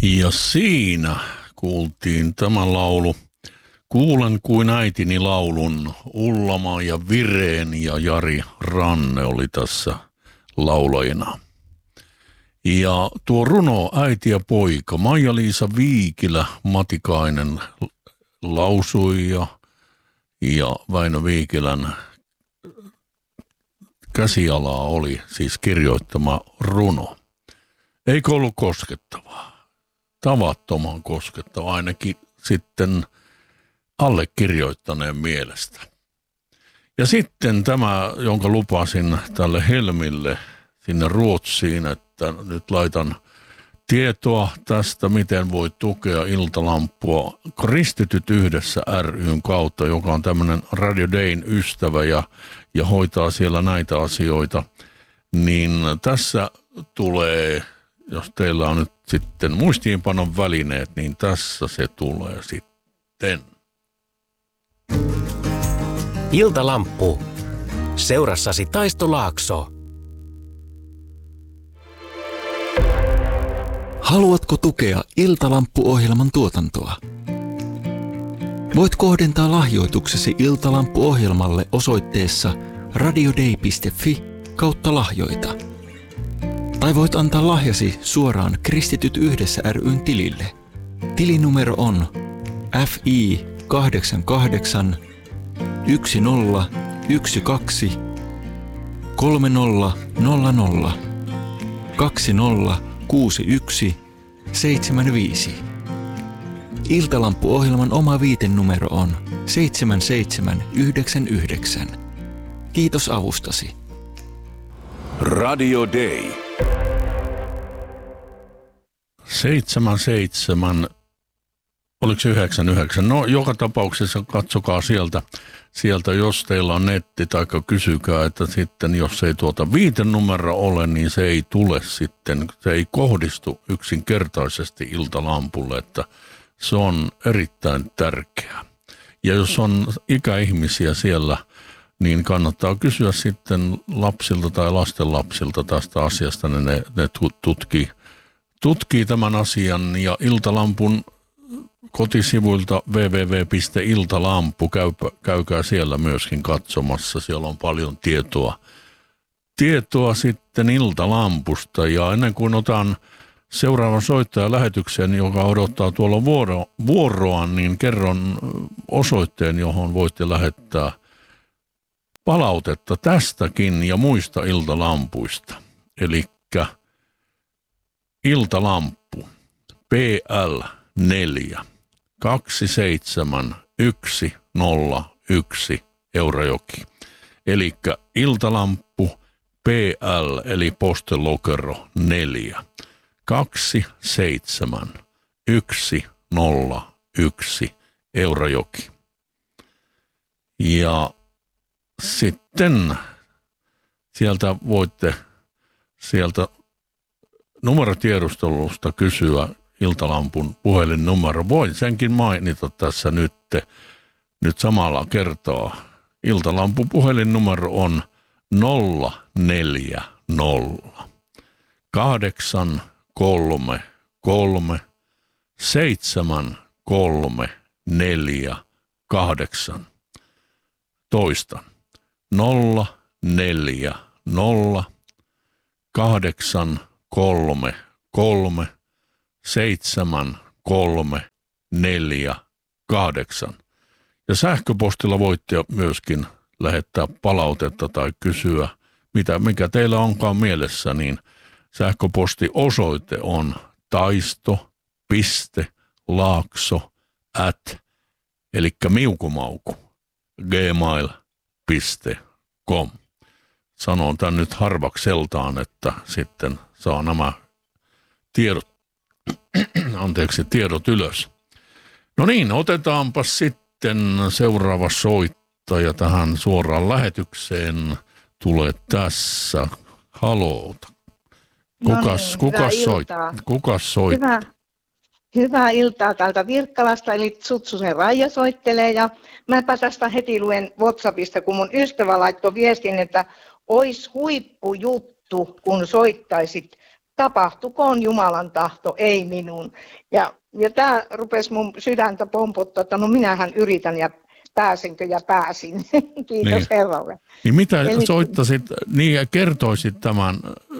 Ja siinä kuultiin tämä laulu. Kuulen kuin äitini laulun. Ullama ja Vireen ja Jari Ranne oli tässä laulajina. Ja tuo runo Äiti ja poika, Maija-Liisa Viikilä Matikainen lausui ja Väinö Viikilän käsialaa oli siis kirjoittama runo. Eikö ollut koskettavaa? Tavattoman koskettavaa ainakin sitten allekirjoittaneen mielestä. Ja sitten tämä, jonka lupasin tälle Helmille sinne Ruotsiin, että nyt laitan tietoa tästä, miten voi tukea Iltalampua Kristityt yhdessä ry:n kautta, joka on tämmöinen Radio Dayn ystävä ja hoitaa siellä näitä asioita. Niin tässä tulee, jos teillä on nyt sitten muistiinpanon välineet, niin tässä se tulee sitten. Iltalamppu. Seurassasi Taisto Laakso. Haluatko tukea Iltalamppu-ohjelman tuotantoa? Voit kohdentaa lahjoituksesi Iltalamppu-ohjelmalle osoitteessa radiodei.fi/lahjoita. Tai voit antaa lahjasi suoraan Kristityt yhdessä ry:n tilille. Tilinumero on FI 88 1012 3000 2061 75. Iltalamppu-ohjelman oma viitenumero on 7799. Kiitos avustasi. Radio Day. 77, oliko se 99? No joka tapauksessa katsokaa sieltä jos teillä on netti tai kysykää, että sitten jos ei tuota viitenumero ole, niin se ei tule sitten, se ei kohdistu yksinkertaisesti Iltalampulle, että se on erittäin tärkeää. Ja jos on ikäihmisiä siellä, niin kannattaa kysyä sitten lapsilta tai lastenlapsilta tästä asiasta, niin ne tutkii tämän asian ja Iltalampun kotisivuilta www.iltalampu, käykää siellä myöskin katsomassa, siellä on paljon tietoa sitten Iltalampusta ja ennen kuin otan seuraavan soittajan lähetykseen, joka odottaa tuolla vuoroa, niin kerron osoitteen, johon voitte lähettää palautetta tästäkin ja muista Iltalampuista. Elikkä Iltalamppu PL4 27101 Eurajoki. Elikkä Iltalamppu PL eli postelokero 4 27101 Eurajoki. Ja sitten sieltä voitte numerotiedustelusta kysyä Iltalampun puhelinnumero. Voin senkin mainita tässä nyt samalla kertaa. Iltalampun puhelinnumero on 040 833 7348. Toistan. 040 833 7348. Ja sähköpostilla voitte myöskin lähettää palautetta tai kysyä, mikä teillä onkaan mielessä, niin sähköpostiosoite on taisto.laakso@ elikkä miukumauku gmail.com. Sanon tän nyt harvakseltaan, että sitten saa nämä tiedot ylös. No niin, otetaanpa sitten seuraava soittaja tähän suoraan lähetykseen. Tulee tässä. Haloota. Kukas soittaa? Hyvää iltaa täältä Virkkalasta, eli Sutsusen Raija soittelee ja mäpä tästä heti luen WhatsAppista, kun mun ystävä laittoi viestin, että ois huippujuttu, kun soittaisit tapahtukoon Jumalan tahto, ei minun. Ja tämä rupesi mun sydäntä pompottaa, että no minähän yritän ja pääsenkö ja pääsin. Kiitos Niin. Herralle. Niin mitä Eli- soittasit, niin ja kertoisit tämän,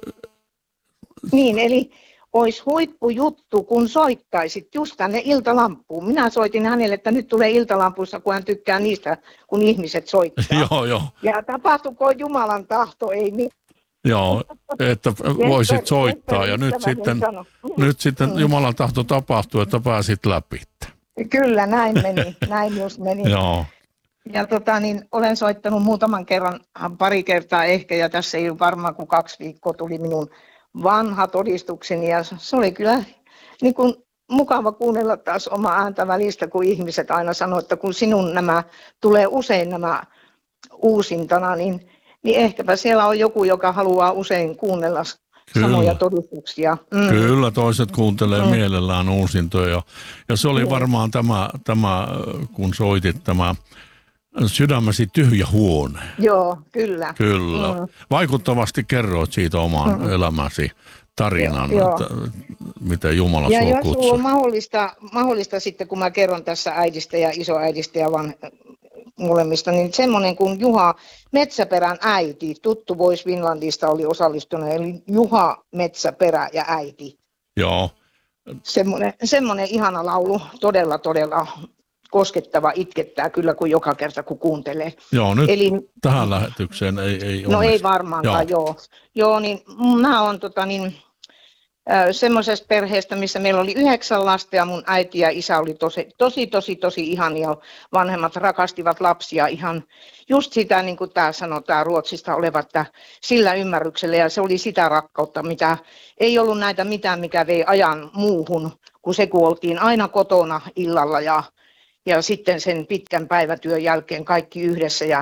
Niin, eli olisi huippujuttu, kun soittaisit just tänne Iltalampuun. Minä soitin hänelle, että nyt tulee Iltalampussa, kun hän tykkää niistä, kun ihmiset soittaa. joo, Ja tapahtukoon Jumalan tahto, ei mitään. joo, että voisit soittaa ja nyt sitten Jumalan tahto tapahtuu, että pääsit läpi. Kyllä, näin meni, näin just meni. Joo, Ja olen soittanut muutaman kerran, pari kertaa ehkä, ja tässä ei ole varmaan kuin 2 viikkoa tuli minun vanha todistukseni, ja se oli kyllä niin kuin mukava kuunnella taas oma ääntä välistä, kun ihmiset aina sanoo, että kun sinun nämä tulee usein nämä uusintana, niin ehkäpä siellä on joku, joka haluaa usein kuunnella samoja todistuksia. Kyllä toiset kuuntelee mielellään uusintoja. Ja se oli varmaan tämä, kun soitit tämä Sydämesi tyhjä huone. Joo, kyllä. Kyllä. Vaikuttavasti kerroit siitä oman elämäsi tarinan, Joo. että miten Jumala Ja sua jos sulla kutsui. on mahdollista sitten, kun mä kerron tässä äidistä ja isoäidistä ja molemmista, niin semmoinen kuin Juha Metsäperän äiti, tuttu Voice Finlandista oli osallistunut, eli Juha Metsäperä ja äiti. Joo, Semmoinen ihana laulu, todella koskettava, itkettää kyllä kuin joka kerta kun kuuntelee. joo, nyt Eli, tähän lähetykseen ei no ei onnistu. varmaankaan, joo. Joo, niin mä oon semmoisesta perheestä, missä meillä oli 9 lasta ja mun äiti ja isä oli tosi ihania. Vanhemmat rakastivat lapsia ihan just sitä, niin kuin tämä sanoo, tämä Ruotsista oleva, että sillä ymmärryksellä. Ja se oli sitä rakkautta, mitä ei ollut näitä mitään, mikä vei ajan muuhun, kun oltiin aina kotona illalla ja sitten sen pitkän päivätyön jälkeen kaikki yhdessä. Ja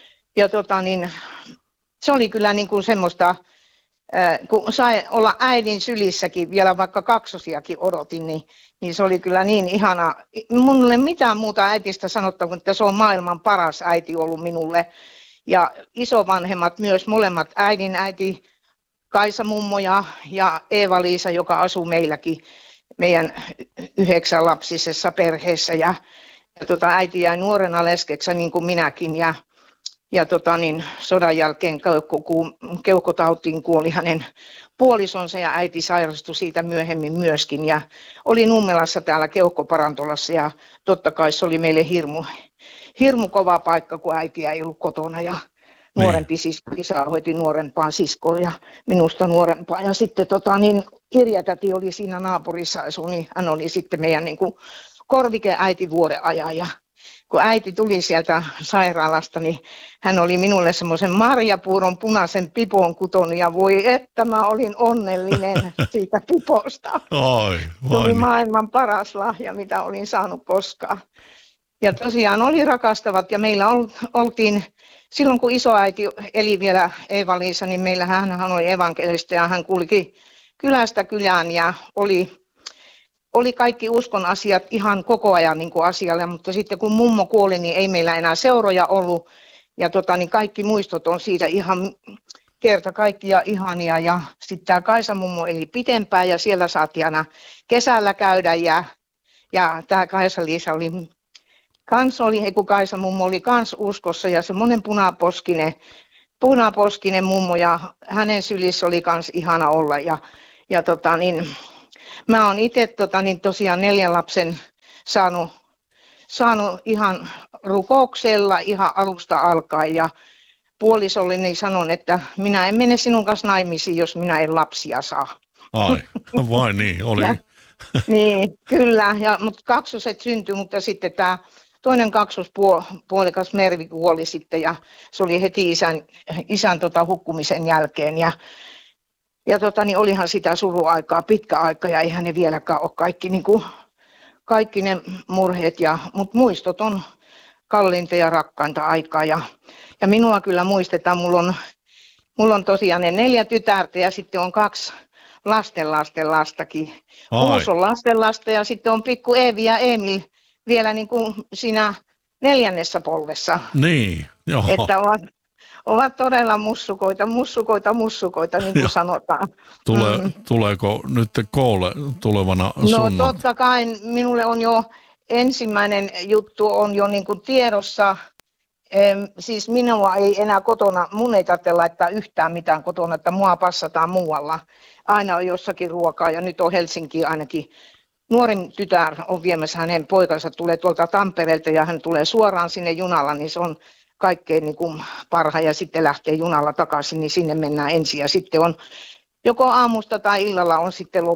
se oli kyllä niin kuin semmoista, kun sai olla äidin sylissäkin, vielä vaikka kaksosiakin odotin, niin se oli kyllä niin ihana. Minulle ei mitään muuta äitistä sanottavaa, kuin että se on maailman paras äiti ollut minulle. Ja isovanhemmat myös, molemmat äiti Kaisa mummo ja Eeva-Liisa, joka asuu meilläkin, meidän 9-lapsisessa perheessä. Ja äiti jäi nuorena leskeksi, niin kuin minäkin. Ja sodan jälkeen keuhkotautiin kuoli hänen puolisonsa ja äiti sairastui siitä myöhemmin myöskin. Ja oli Nummelassa täällä keuhkoparantolassa ja totta kai se oli meille hirmu kova paikka, kun äiti ei ollut kotona ja nuorempi isä hoiti nuorempaa siskoa ja minusta nuorempaa. Ja sitten Kirjatäti oli siinä naapurissa asui, niin hän oli sitten meidän niin kuin korvikeäiti vuoden ajan. Ja kun äiti tuli sieltä sairaalasta, niin hän oli minulle semmoisen marjapuuron punaisen pipon kutonut ja voi että mä olin onnellinen siitä piposta. Se oli maailman paras lahja, mitä olin saanut koskaan. Ja tosiaan oli rakastavat ja meillä oltiin, silloin kun isoäiti eli vielä Eeva-Liisa, niin meillä hän oli evankelista ja hän kulki kylästä kylään ja oli kaikki uskon asiat ihan koko ajan niin kuin asialle, mutta sitten kun mummo kuoli, niin ei meillä enää seuroja ollut. Ja niin kaikki muistot on siitä ihan kerta kaikkia ihania. Ja sitten tämä Kaisa mummo eli pitempään ja siellä saatiin aina kesällä käydä. Ja tämä Kaisa-Liisa kun Kaisa mummo oli kans uskossa ja semmoinen punaposkinen mummo ja hänen sylissä oli kans ihana olla. Mä oon itse tosiaan 4 lapsen saanut ihan rukouksella ihan alusta alkaen ja puolisolleni sanon, että minä en mene sinun kanssa naimisiin, jos minä en lapsia saa. Ai, vai niin, oli. Niin, kyllä, mutta kaksoset syntyi, mutta sitten tämä toinen kaksospuolikas Mervi kuoli sitten ja se oli heti isän hukkumisen jälkeen ja olihan sitä suruaikaa pitkä aika ja eihän ne vieläkään ole kaikki ne murheet, mutta muistot on kalliinta ja rakkainta aikaa ja minua kyllä muistetaan, mulla on tosiaan ne 4 tytärtä ja sitten on 2 lasten lastakin. Uus on lastenlasta ja sitten on pikku Eevi ja Emil vielä niin kuin siinä 4. polvessa. Niin, joo. Että ovat todella mussukoita, niin kuin Joo. sanotaan. Tuleeko nyt koolle tulevana No sunnuntaina? totta kai, minulle on jo ensimmäinen juttu on jo niin kuin tiedossa. Siis minua ei enää kotona, mun ei tarvitse laittaa yhtään mitään kotona, että mua passataan muualla. Aina on jossakin ruokaa ja nyt on Helsinki ainakin. Nuorin tytär on viemässä, hänen poikansa tulee tuolta Tampereelta ja hän tulee suoraan sinne junalla, niin se on kaikkein niin kuin parha ja sitten lähtee junalla takaisin, niin sinne mennään ensin ja sitten on joko aamusta tai illalla on sitten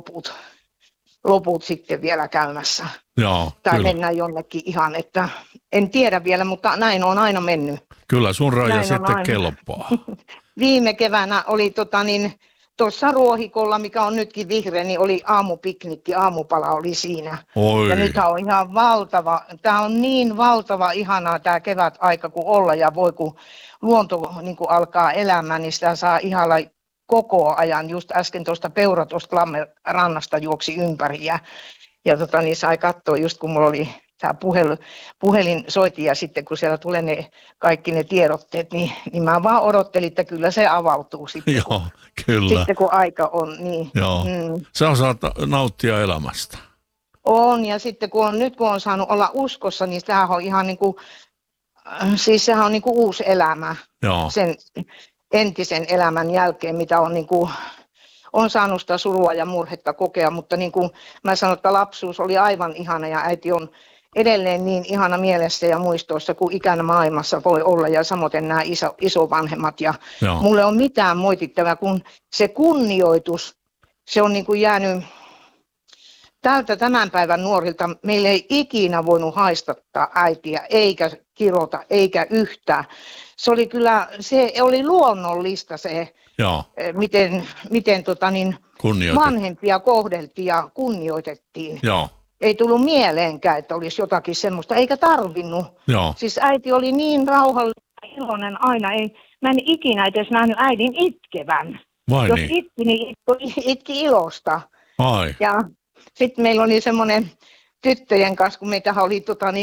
loput sitten vielä käymässä. Joo, Tai kyllä. mennään jonnekin ihan, että en tiedä vielä, mutta näin on aina mennyt. Kyllä sun raja Näin on sitten aina. kelpaa. Viime keväänä oli tuossa Ruohikolla, mikä on nytkin vihreä, niin oli aamupiknikki, aamupala oli siinä. Oi, Ja nythän on ihan valtava, tämä on niin valtava ihanaa tämä kevätaika kun olla ja voi kun luonto niin kun alkaa elämään, niin sitä saa ihalla koko ajan. Just äsken tuosta Peura tuosta Lammen rannasta juoksi ympäri ja niin sai katsoa just kun mulla oli tämä puhelin soitti ja sitten kun siellä tulee kaikki ne tiedotteet, niin mä vaan odottelin, että kyllä se avautuu sitten, joo, kyllä. sitten kun aika on. Niin. Joo. Sä osaat nauttia elämästä. On, ja sitten kun on saanut olla uskossa, niin sehän on ihan niin kuin, siis sehän on niin kuin uusi elämä Joo, sen entisen elämän jälkeen, mitä on niin kuin, on saanut sitä surua ja murhetta kokea, mutta niin kuin mä sanon, että lapsuus oli aivan ihana ja äiti on edelleen niin ihana mielessä ja muistoissa kuin ikänä maailmassa voi olla ja samoin nämä isovanhemmat ja joo, mulle on mitään moitittavaa, kun se kunnioitus, se on niin kuin jäänyt tältä tämän päivän nuorilta. Meillä ei ikinä voinut haistattaa äitiä, eikä kirota, eikä yhtään. Se oli luonnollista se, joo, miten kunnioitet. vanhempia kohdeltiin ja kunnioitettiin. Joo, Ei tullut mieleenkään, että olisi jotakin semmoista, eikä tarvinnut. joo, Siis äiti oli niin rauhallinen ja iloinen aina. Mä en ikinä edes nähnyt äidin itkevän. vai Jos niin? itki, niin itki ilosta. Ai, Ja sitten meillä oli semmoinen tyttöjen kanssa, kun meitä oli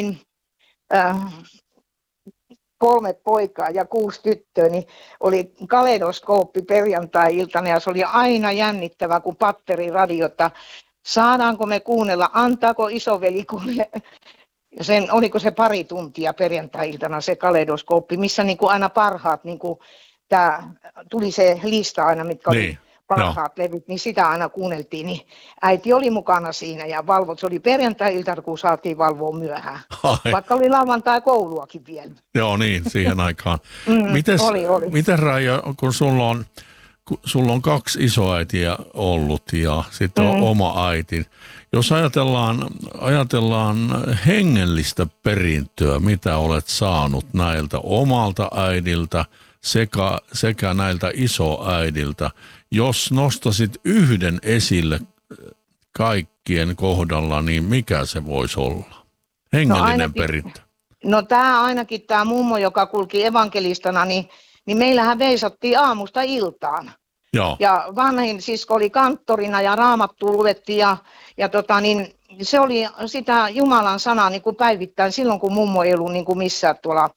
3 poikaa ja 6 tyttöä, niin oli kaleidoskooppi perjantai-iltana ja se oli aina jännittävä, kun patteri radiota. Saadaanko me kuunnella, antaako isoveli kuunnella? Oliko se 2 tuntia perjantai-iltana se kaleidoskooppi, missä niin kuin aina parhaat, niin kuin tuli se lista aina, mitkä oli niin, parhaat levyt, niin sitä aina kuunneltiin. Niin äiti oli mukana siinä ja se oli perjantai-iltana, kun saatiin valvoa myöhään. ai, Vaikka oli lauantai kouluakin vielä. joo niin, siihen aikaan. Oli. Miten Raija, kun sulla on 2 isoäitiä ollut ja sitten on oma äiti. Jos ajatellaan hengellistä perintöä, mitä olet saanut näiltä omalta äidiltä sekä näiltä isoäidiltä, jos nostasit yhden esille kaikkien kohdalla, niin mikä se voisi olla? Hengellinen ainakin- perintö. No tämä mummo, joka kulki evankelistana, niin meillähän veisattiin aamusta iltaan. Joo, Ja vanhin sisko oli kanttorina ja raamattua luettiin ja se oli sitä Jumalan sanaa niin kuin päivittäin silloin, kun mummo ei ollut niin kuin missään tuolla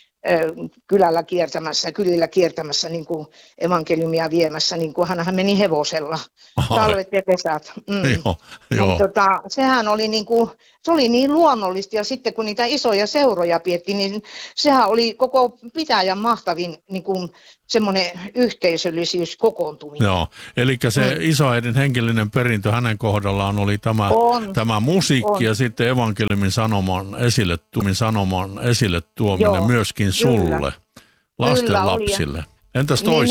kylillä kiertämässä niin kuin evankeliumia viemässä, niin kuin hänhän meni hevosella, talvet ja kesät. joo, joo. Niin sehän oli se oli niin luonnollista ja sitten kun niitä isoja seuroja pidettiin, niin sehän oli koko pitäjän mahtavin niin kuin semmoinen yhteisöllisyys kokoontuminen. Joo, eli se isoäidin henkilöinen perintö hänen kohdallaan oli tämä musiikki ja sitten evankeliumin sanoman esille tuominen Joo, myöskin sulle, lasten Kyllä oli. lapsille. Entäs toisinpäin?